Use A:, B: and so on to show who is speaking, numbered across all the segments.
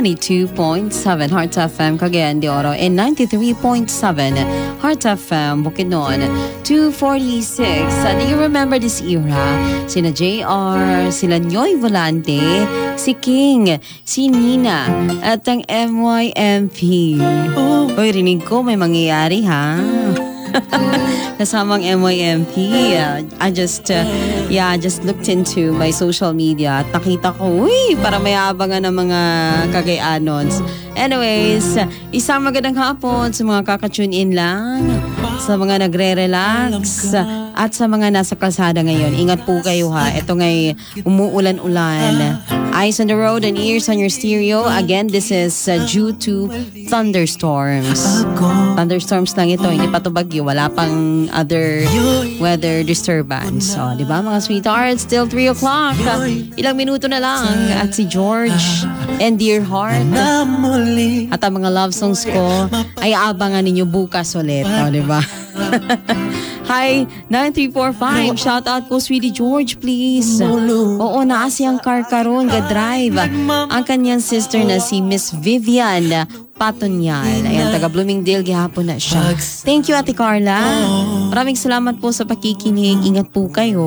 A: 92.7 Heart FM Cagayan de Oro and 93.7 Heart FM Bukidnon. 2:46. Do you remember this era? Sina JR, sila Nyoy Volante, si King, si Nina, at ang MYMP. Uy, rinig ko may mangyayari ha. Kasamang MYMP. I just looked into my social media at nakita ko, para may abangan ng mga Cagayanons. Anyways, isang magandang hapon sa mga kakatune in lang, sa mga nagre-relax, at sa mga nasa kalsada ngayon. Ingat po kayo ha. Ito ngay umuulan-ulan. Eyes on the road and ears on your stereo. Again, this is due to thunderstorms. Thunderstorms lang ito. Hindi pa ito bagyo. Wala pang other weather disturbance. So, di ba mga sweethearts? Still 3 o'clock. Ilang minuto na lang. At si George and Dear Heart. At ang mga love songs ko ay abangan ninyo bukas ulit. O, di ba? Hi, 9345. Shout out ko, Sweetie George, please. Oo, naasi ang car karon, ga-drive. Ang kanyang sister na si Miss Vivian Patonyal. Ayan, taga Bloomingdale, gihapon na siya. Thank you, Ate Carla. Maraming salamat po sa pakikinig. Ingat po kayo.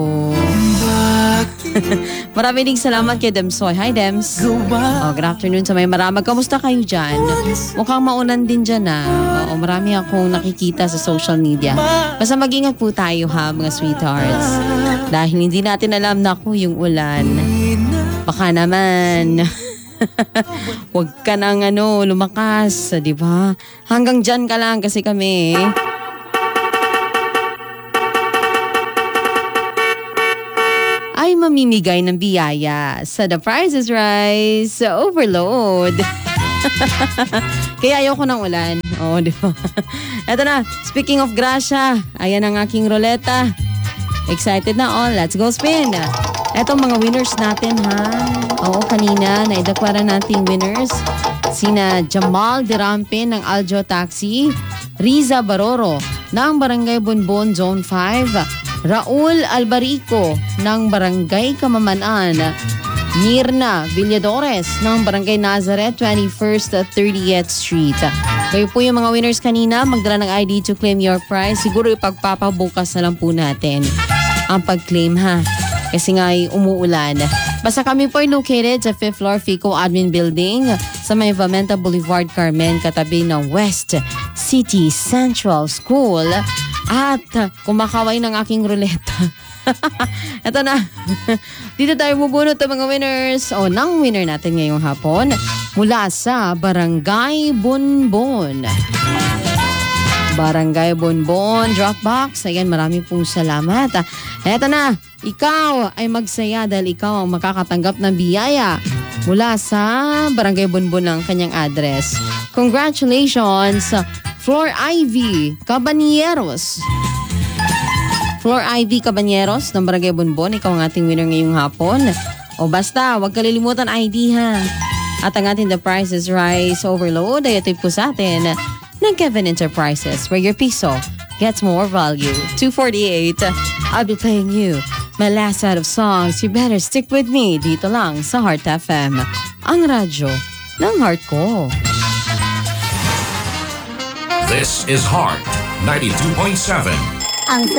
A: Maraming salamat kay Demsoy. Hi, Dems. Good afternoon sa may maramag. Kamusta kayo dyan? Mukhang maunan din dyan na. Marami akong nakikita sa social media. Basta mag-ingat po tayo ha, mga sweethearts. Dahil hindi natin alam na yung ulan. Baka naman wag ka nang lumakas, di ba? Hanggang dyan ka lang kasi kami ay mamimigay ng biyaya sa The Price is Right Overload. Kaya ayoko ng ulan. Oo, di ba? Eto na, speaking of grasya, ayan ang aking roleta. Excited na all. Let's go spin. Eto mga winners natin ha. Oo, kanina naidaklara nating winners. Sina Jamal Derampe ng Aljo Taxi, Riza Baroro ng Barangay Bonbon Zone 5, Raul Albarico ng Barangay Kamamanaan, Mirna Villadores ng Barangay Nazareth 21st at 30th Street. Kayo po yung mga winners kanina. Magdala ng ID to claim your prize. Siguro ipagpapabukas na lang po natin ang pag-claim ha. Kasi nga ay umuulan. Basta kami po ay located sa 5th floor FICO Admin Building sa may Vamenta Boulevard, Carmen, katabi ng West City Central School. At kumakaway ng aking ruleta. Ito na. Dito tayo bubunot ng mga winners o ng winner natin ngayong hapon mula sa Barangay Bonbon. Barangay Bonbon Dropbox. Ayan, marami pong salamat. Eto na, ikaw ay magsaya dahil ikaw ang makakatanggap ng biyaya mula sa Barangay Bonbon ng kanyang address. Congratulations, Flor Ivy Cabanieros. Flor Ivy Cabanieros ng Barangay Bonbon. Ikaw ang ating winner ngayong hapon. O basta, huwag kalilimutan ID ha. At ang ating The Price is Right Overload ay ito'y po sa atin ng Kevin Enterprises, where your piso gets more value. 2:48. I'll be playing you my last set of songs. You better stick with me dito lang sa Heart FM, ang radyo ng heart ko.
B: This is Heart 92.7.